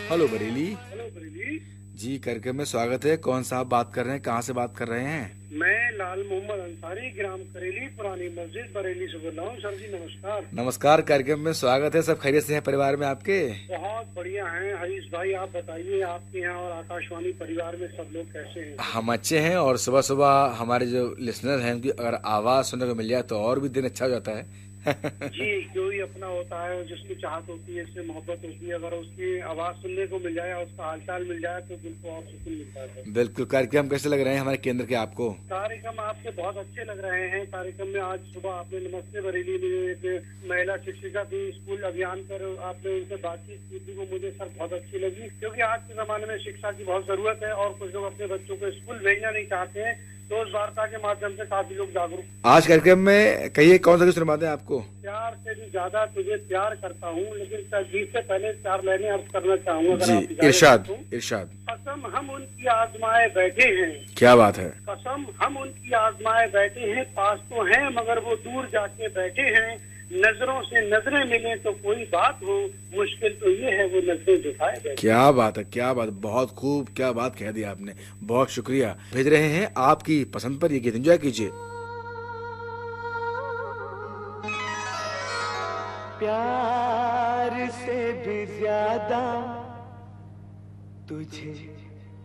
Hello Bareilly. Hello Bareilly जी, कार्यक्रम में स्वागत है। कौन सा आप बात कर रहे हैं, कहाँ से बात कर रहे हैं? मैं लाल मोहम्मद अंसारी, ग्राम करेली, पुरानी मस्जिद, बरेली से बोल रहा हूँ। सर जी नमस्कार। नमस्कार, कार्यक्रम में स्वागत है। सब खैरियत से हैं परिवार में आपके? बहुत बढ़िया हैं हरीश भाई, आप बताइए आपके यहाँ और आकाशवाणी परिवार में सब लोग कैसे हैं? हम अच्छे हैं। और सुबह सुबह हमारे जो लिसनर हैं उनकी अगर आवाज़ सुनने को मिल जाए तो और भी दिन अच्छा हो जाता है। जी, कोई अपना होता है जिसकी चाहत होती है, इससे मोहब्बत होती है, अगर उसकी आवाज सुनने को मिल जाए, उसका हालचाल मिल जाए तो दिल को और सुकून मिलता है। बिल्कुल। कार्यक्रम कैसे लग रहे हैं हमारे केंद्र के आपको? कार्यक्रम आपके बहुत अच्छे लग रहे हैं। कार्यक्रम में आज सुबह आपने नमस्ते बरेली में एक महिला शिक्षिका थी, स्कूल अभियान पर आपने उनसे बातचीत की थी, वो मुझे सर बहुत अच्छी लगी, क्योंकि आज के जमाने में शिक्षा की बहुत जरूरत है और कुछ लोग अपने बच्चों को स्कूल भेजना नहीं चाहते हैं, तो उस वार्ता के माध्यम से काफी लोग जागरूक। आज कार्यक्रम में कहिए कौन सा गीत सुनवाते हैं आपको? प्यार से भी ज्यादा तुझे प्यार करता हूँ, लेकिन गीत से पहले 4 लाइनें अर्ज करना चाहूंगा अगर आप जी, इरशाद इरशाद। कसम हम उनकी आजमाए बैठे हैं, क्या बात है। कसम हम उनकी आजमाए बैठे हैं, पास तो हैं मगर वो दूर जाके बैठे हैं, नजरों से नजरें मिले तो कोई बात हो, मुश्किल तो ये है वो नजरें दिखाए बैठे। क्या बात है, क्या बात, बहुत खूब, क्या बात कह दी आपने। बहुत शुक्रिया। भेज रहे हैं आपकी पसंद पर ये गीत, एंजॉय कीजिए। प्यार से भी ज्यादा तुझे